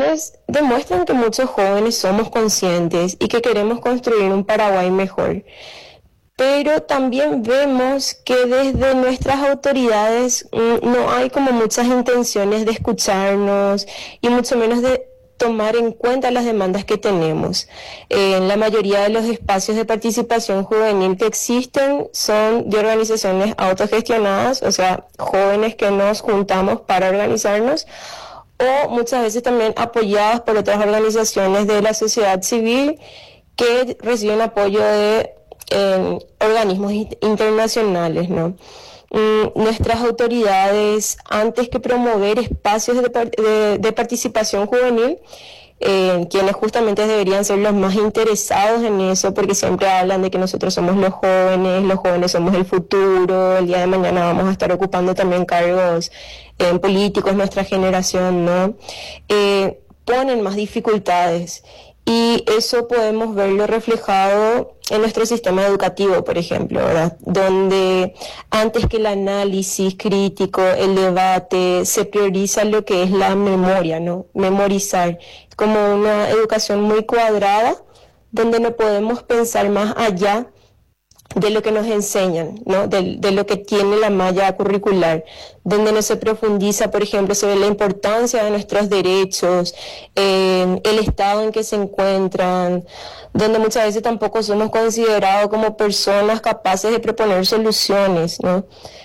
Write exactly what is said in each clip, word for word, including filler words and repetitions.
indicadores demuestran que muchos jóvenes somos conscientes y que queremos construir un Paraguay mejor. Pero también vemos que desde nuestras autoridades mm, no hay como muchas intenciones de escucharnos y mucho menos de tomar en cuenta las demandas que tenemos. Eh, en la mayoría de los espacios de participación juvenil que existen son de organizaciones autogestionadas, o sea, jóvenes que nos juntamos para organizarnos, o muchas veces también apoyadas por otras organizaciones de la sociedad civil que reciben apoyo de eh, organismos internacionales, ¿no? Mm, nuestras autoridades, antes que promover espacios de, de, de participación juvenil, eh, quienes justamente deberían ser los más interesados en eso, porque siempre hablan de que nosotros somos los jóvenes, los jóvenes somos el futuro, el día de mañana vamos a estar ocupando también cargos eh, políticos, nuestra generación, ¿no? Eh, ponen más dificultades. Y eso podemos verlo reflejado en nuestro sistema educativo, por ejemplo, ¿verdad? Donde antes que el análisis crítico, el debate, se prioriza lo que es la memoria, ¿no? Memorizar, como una educación muy cuadrada, donde no podemos pensar más allá de lo que nos enseñan, ¿no? De, de lo que tiene la malla curricular, donde no se profundiza, por ejemplo, sobre la importancia de nuestros derechos, eh, el estado en que se encuentran, donde muchas veces tampoco somos considerados como personas capaces de proponer soluciones, ¿no?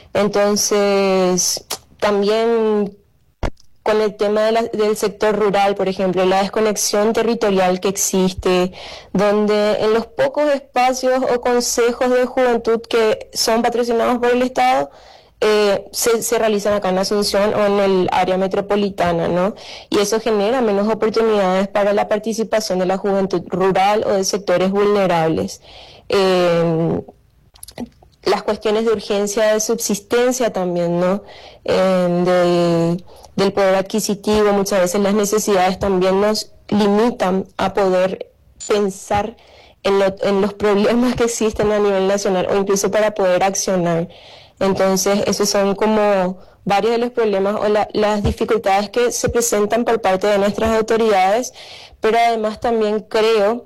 Entonces, también con el tema de la, del sector rural, por ejemplo, la desconexión territorial que existe, donde en los pocos espacios o consejos de juventud que son patrocinados por el Estado, eh, se, se realizan acá en Asunción o en el área metropolitana, ¿no? Y eso genera menos oportunidades para la participación de la juventud rural o de sectores vulnerables. Eh, las cuestiones de urgencia de subsistencia también, ¿no? Eh, de, del poder adquisitivo, muchas veces las necesidades también nos limitan a poder pensar en, lo, en los problemas que existen a nivel nacional o incluso para poder accionar. Entonces, esos son como varios de los problemas o la, las dificultades que se presentan por parte de nuestras autoridades, pero además también creo,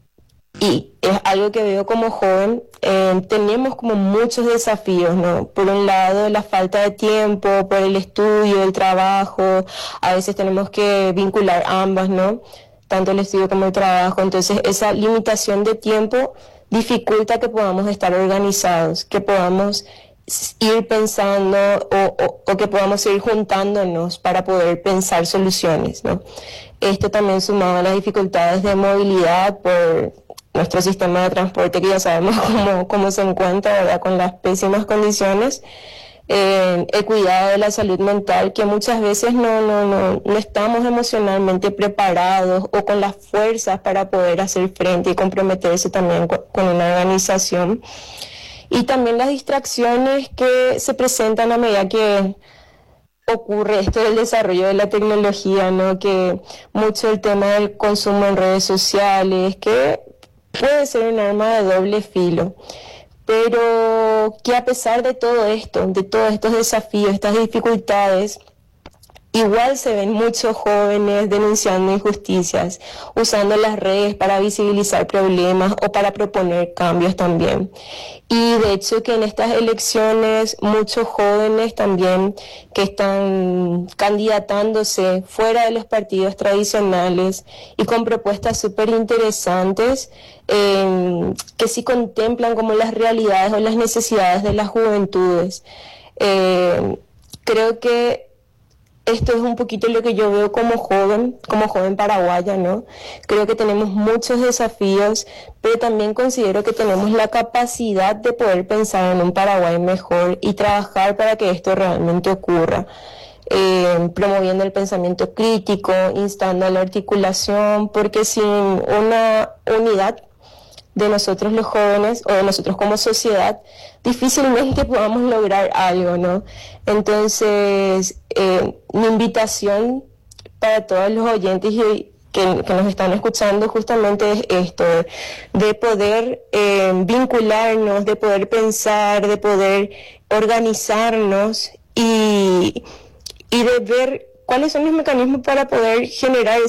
y es algo que veo como joven, eh, tenemos como muchos desafíos, ¿no? Por un lado, la falta de tiempo, por el estudio, el trabajo, a veces tenemos que vincular ambas, ¿no? Tanto el estudio como el trabajo, entonces esa limitación de tiempo dificulta que podamos estar organizados, que podamos ir pensando o, o, o que podamos ir juntándonos para poder pensar soluciones, ¿no? Esto también sumado a las dificultades de movilidad por nuestro sistema de transporte, que ya sabemos cómo, cómo se encuentra, ¿verdad? Con las pésimas condiciones, eh, el cuidado de la salud mental, que muchas veces no, no, no, no estamos emocionalmente preparados o con las fuerzas para poder hacer frente y comprometerse también con, con una organización. Y también las distracciones que se presentan a medida que ocurre esto del desarrollo de la tecnología, ¿no? Que mucho el tema del consumo en redes sociales, que puede ser un arma de doble filo, pero que a pesar de todo esto, de todos estos desafíos, estas dificultades, igual se ven muchos jóvenes denunciando injusticias, usando las redes para visibilizar problemas o para proponer cambios también. Y de hecho que en estas elecciones muchos jóvenes también que están candidatándose fuera de los partidos tradicionales y con propuestas súper interesantes eh, que sí contemplan como las realidades o las necesidades de las juventudes. Eh, creo que esto es un poquito lo que yo veo como joven, como joven paraguaya, ¿no? Creo que tenemos muchos desafíos, pero también considero que tenemos la capacidad de poder pensar en un Paraguay mejor y trabajar para que esto realmente ocurra. Eh, promoviendo el pensamiento crítico, instando a la articulación, porque sin una unidad de nosotros los jóvenes o de nosotros como sociedad, difícilmente podamos lograr algo, ¿no? Entonces, eh, mi invitación para todos los oyentes y que, que nos están escuchando justamente es esto, de poder eh, vincularnos, de poder pensar, de poder organizarnos y, y de ver cuáles son los mecanismos para poder generar